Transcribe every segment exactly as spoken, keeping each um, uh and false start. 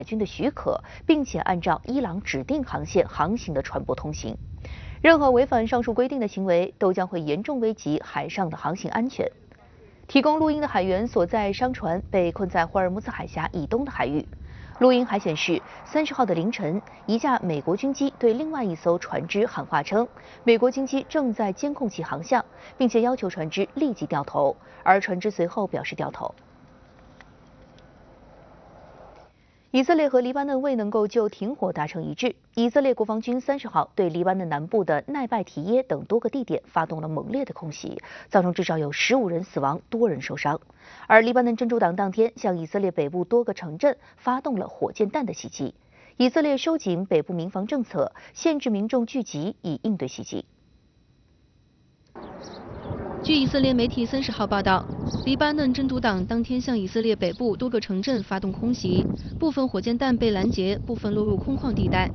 军的许可，并且按照伊朗指定航线航行的船舶通行。任何违反上述规定的行为，都将会严重危及海上的航行安全。提供录音的海员所在商船被困在霍尔木兹海峡以东的海域。录音还显示，三十号的凌晨，一架美国军机对另外一艘船只喊话称，美国军机正在监控其航向，并且要求船只立即掉头，而船只随后表示掉头。以色列和黎巴嫩未能够就停火达成一致。以色列国防军三十号对黎巴嫩南部的奈拜提耶等多个地点发动了猛烈的空袭，造成至少有十五人死亡，多人受伤。而黎巴嫩真主党当天向以色列北部多个城镇发动了火箭弹的袭击。以色列收紧北部民防政策，限制民众聚集，以应对袭击。 据以色列媒体三十号报道，黎巴嫩真主党当天向以色列北部多个城镇发动空袭，部分火箭弹被拦截，部分落入空旷地带。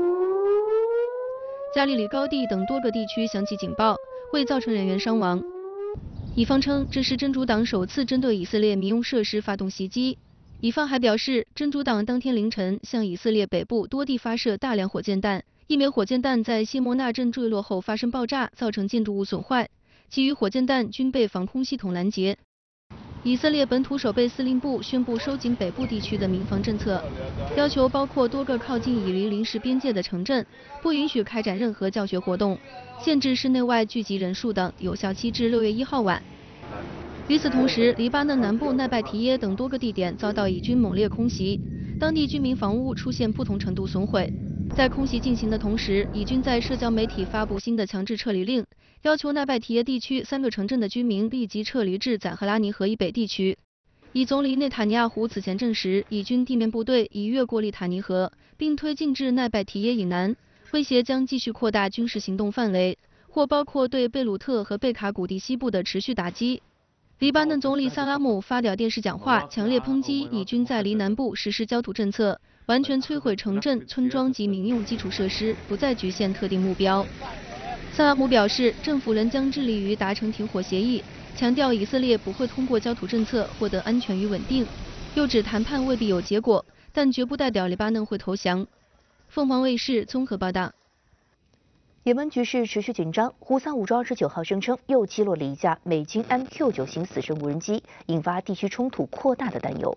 加利里高地等多个地区响起警报，未造成人员伤亡。以方称这是真主党首次针对以色列民用设施发动袭击。以方还表示，真主党当天凌晨向以色列北部多地发射大量火箭弹，一枚火箭弹在谢莫纳镇坠落后发生爆炸，造成建筑物损坏。其余火箭弹均被防空系统拦截。以色列本土守备司令部宣布收紧北部地区的民防政策，要求包括多个靠近以黎临时边界的城镇不允许开展任何教学活动，限制室内外聚集人数等，有效期至六月一号晚。与此同时，黎巴嫩南部奈拜提耶等多个地点遭到以军猛烈空袭，当地居民房屋出现不同程度损毁。在空袭进行的同时，以军在社交媒体发布新的强制撤离令，要求奈拜提耶地区三个城镇的居民立即撤离至宰赫拉尼河以北地区。以总理内塔尼亚胡此前证实，以军地面部队已越过利塔尼河，并推进至奈拜提耶以南，威胁将继续扩大军事行动范围，或包括对贝鲁特和贝卡谷地西部的持续打击。黎巴嫩总理萨拉姆发表电视讲话，强烈抨击以军在黎南部实施焦土政策，完全摧毁城镇、村庄及民用基础设施，不再局限特定目标。萨拉姆表示，政府仍将致力于达成停火协议，强调以色列不会通过焦土政策获得安全与稳定，又指谈判未必有结果，但绝不代表黎巴嫩会投降。凤凰卫视综合报道。 也门局势持续紧张，胡塞武装二十九号声称又击落了一架美军 M Q 九型死神无人机，引发地区冲突扩大的担忧。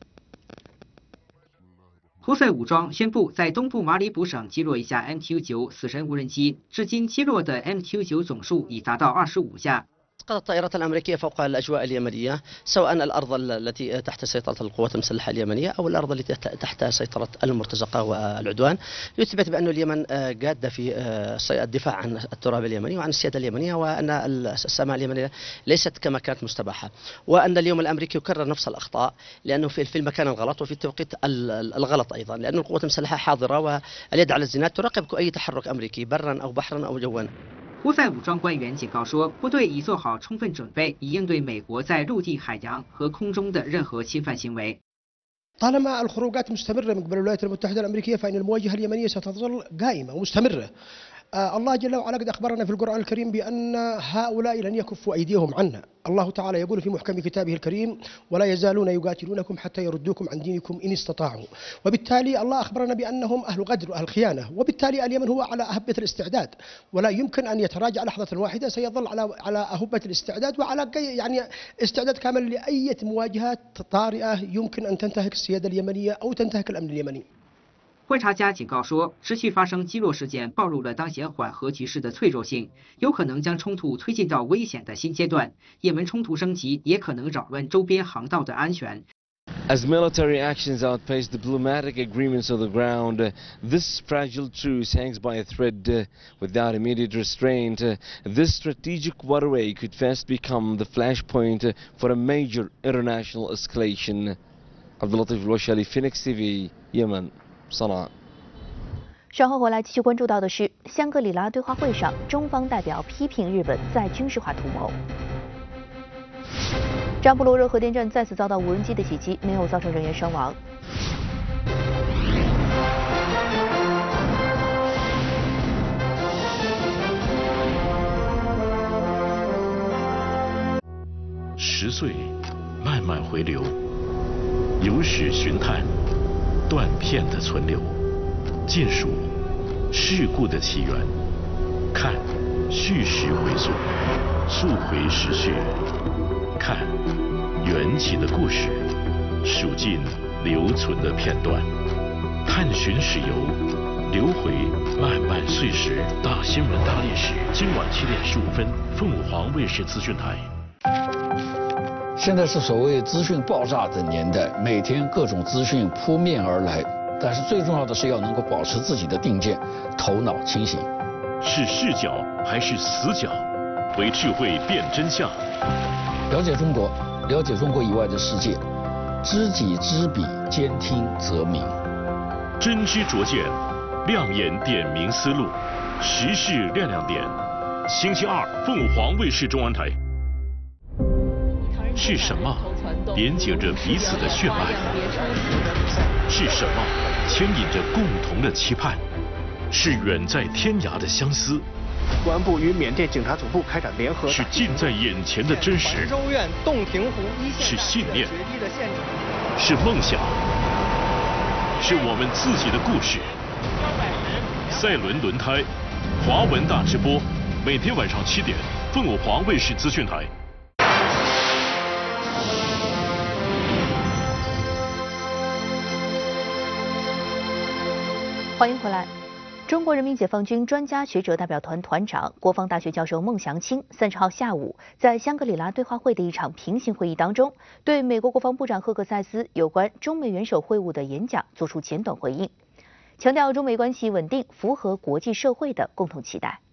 胡塞武装宣布在东部马里卜省击落一架 M Q 九死神无人机，至今击落的 M Q 九总数已达到二十五架。 أسقطت الطائرات الأمريكية فوق الأجواء اليمنية سواء الأرض التي تحت سيطرة القوات المسلحة اليمنية أو الأرض التي تحت سيطرة المرتزقة والعدوان، يثبت بأن اليمن جادة في الدفاع عن التراب اليمني وعن السيادة اليمنية، وأن السماء اليمنية ليست كما كانت مستباحة، وأن اليوم الأمريكي يكرر نفس الأخطاء لأنه في المكان الغلط وفي التوقيت الغلط أيضا، لأن القوات المسلحة حاضرة واليد على الزناد تراقب أي تحرك أمريكي برا أو بحرا أو جوا。 胡塞武装官员警告说，部队已做好充分准备，以应对美国在陆地、海洋和空中的任何侵犯行为。 طالما الخروجات مستمرة من قبل الولايات المتحدة الأمريكية فإن المواجهة اليمنية ستظل قائمة ومستمرة. آه الله جل وعلا قد أخبرنا في القرآن الكريم بأن هؤلاء لن يكفوا أيديهم عنا. الله تعالى يقول في محكم كتابه الكريم: ولا يزالون يقاتلونكم حتى يردوكم عن دينكم إن استطاعوا. وبالتالي الله أخبرنا بأنهم أهل غدر وأهل خيانة، وبالتالي اليمن هو على أهبة الاستعداد، ولا يمكن أن يتراجع لحظة واحدة، سيظل على على أهبة الاستعداد وعلى يعني استعداد كامل لأي مواجهات طارئة يمكن أن تنتهك السيادة اليمنية أو تنتهك الأمن اليمني。 观察家警告说，持续发生击落事件暴露了当前缓和局势的脆弱性，有可能将冲突推进到危险的新阶段。也门冲突升级也可能扰乱周边航道的安全。 As military actions outpace diplomatic agreements on the ground, uh, this fragile truce hangs by a thread. Uh, without immediate restraint, uh, this strategic waterway could fast become the flashpoint uh, for a major international escalation. Abdul Latif Al-Washali, Phoenix T V, Yemen. 稍后回来继续关注到的是，香格里拉对话会上，中方代表批评日本再军事化图谋。扎波罗热核电站再次遭到无人机的袭击，没有造成人员伤亡。 十岁慢慢回流，由史寻探， 断片的存留，尽数事故的起源。看叙事回溯，溯回时序，看缘起的故事，数尽留存的片段，探寻史游，流回漫漫岁时。大新闻大历史，今晚七点十五分，凤凰卫视资讯台。 现在是所谓资讯爆炸的年代，每天各种资讯扑面而来，但是最重要的是要能够保持自己的定见，头脑清醒。 是视角还是死角？为智慧辨真相。 了解中国，了解中国以外的世界，知己知彼，兼听则明。 真知灼见，亮眼点明思路，时事亮亮点。星期二，凤凰卫视中文台。是什么连接着彼此的血脉？是什么牵引着共同的期盼？是远在天涯的相思。 公安部与缅甸警察总部开展联合。 是近在眼前的真实。 州院洞庭湖一线。 是信念。是梦想。是我们自己的故事。赛伦轮胎，华文大直播，每天晚上七点，凤凰卫视资讯台。 欢迎回来。中国人民解放军专家学者代表团团长、国防大学教授孟祥青三十号下午在香格里拉对话会的一场平行会议当中，对美国国防部长赫克塞斯有关中美元首会晤的演讲作出简短回应，强调中美关系稳定符合国际社会的共同期待。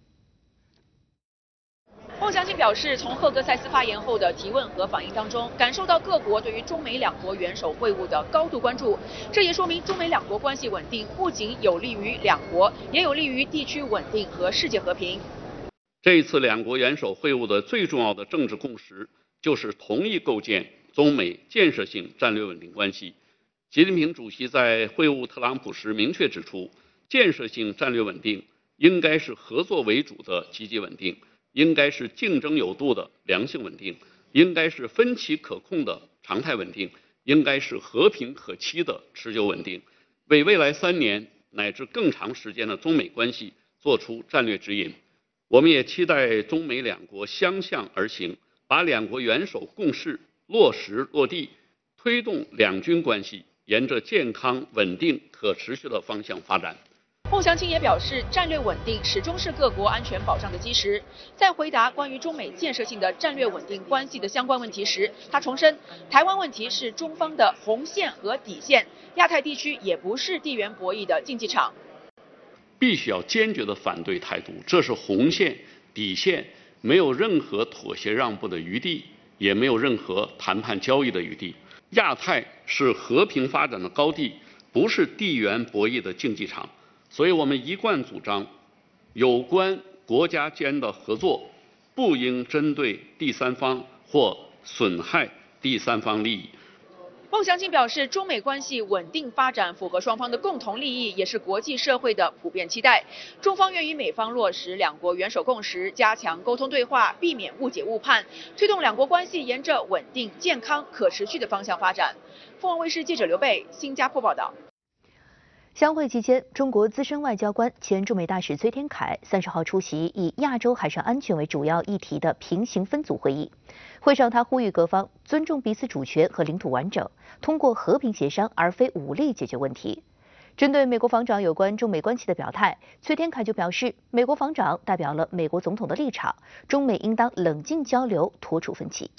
孟祥青表示，从赫克塞斯发言后的提问和反应当中，感受到各国对于中美两国元首会晤的高度关注。这也说明中美两国关系稳定不仅有利于两国，也有利于地区稳定和世界和平。 这一次两国元首会晤的最重要的政治共识，就是同意构建中美建设性战略稳定关系。习近平主席在会晤特朗普时明确指出，建设性战略稳定应该是合作为主的积极稳定。应该是竞争有度的良性稳定，应该是分歧可控的常态稳定，应该是和平可期的持久稳定，为未来三年乃至更长时间的中美关系做出战略指引。我们也期待中美两国相向而行，把两国元首共识落实落地，推动两军关系沿着健康、稳定、可持续的方向发展。 孟祥青也表示，战略稳定始终是各国安全保障的基石。在回答关于中美建设性的战略稳定关系的相关问题时，他重申，台湾问题是中方的红线和底线，亚太地区也不是地缘博弈的竞技场。 必须要坚决地反对台独，这是红线、底线，没有任何妥协让步的余地，也没有任何谈判交易的余地。亚太是和平发展的高地，不是地缘博弈的竞技场。所以我们一贯主张，有关国家间的合作不应针对第三方或损害第三方利益。 孟祥青表示，中美关系稳定发展符合双方的共同利益，也是国际社会的普遍期待。中方愿与美方落实两国元首共识，加强沟通对话，避免误解误判，推动两国关系沿着稳定、健康、可持续的方向发展。凤凰卫视记者刘贝，新加坡报道。 相会期间，中国资深外交官、前驻美大使崔天凯三十号出席以亚洲海上安全为主要议题的平行分组会议。会上，他呼吁各方尊重彼此主权和领土完整，通过和平协商而非武力解决问题。针对美国防长有关中美关系的表态，崔天凯就表示，美国防长代表了美国总统的立场，中美应当冷静交流，脱除分歧。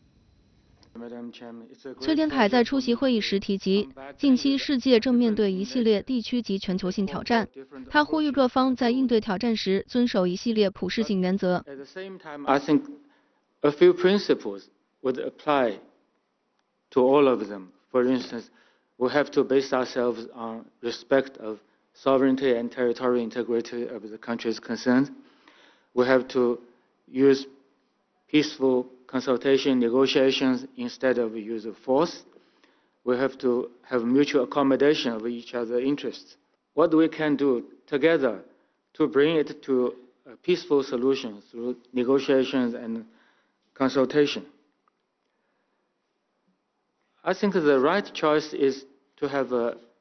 崔天凯在出席会议时提及，近期世界正面对一系列地区及全球性挑战，他呼吁各方在应对挑战时遵守一系列普世性原则。 At the same time, I think a few principles would apply to all of them. For instance, we have to base ourselves on respect of sovereignty and territorial integrity of the countries concerned. We have to use peaceful consultation, negotiations instead of use of force. We have to have mutual accommodation of each other's interests. What we can do together to bring it to a peaceful solution through negotiations and consultation. I think the right choice is to have a